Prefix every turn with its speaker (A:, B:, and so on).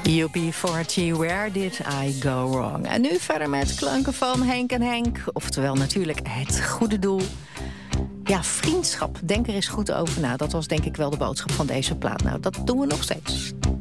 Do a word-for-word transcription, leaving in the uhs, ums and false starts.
A: U B veertig, Where Did I Go Wrong? En nu verder met klanken van Henk en Henk. Oftewel natuurlijk het goede doel. Ja, vriendschap. Denk er eens goed over na. Dat was denk ik wel de boodschap van deze plaat. Nou, dat doen we nog steeds.